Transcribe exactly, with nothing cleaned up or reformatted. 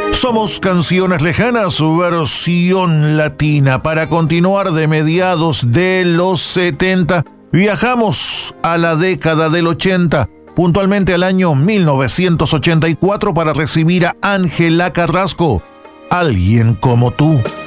Somos Canciones Lejanas, versión latina. Para continuar de mediados de los setenta, viajamos a la década del ochenta, puntualmente al año mil novecientos ochenta y cuatro, para recibir a Ángela Carrasco, Alguien como tú.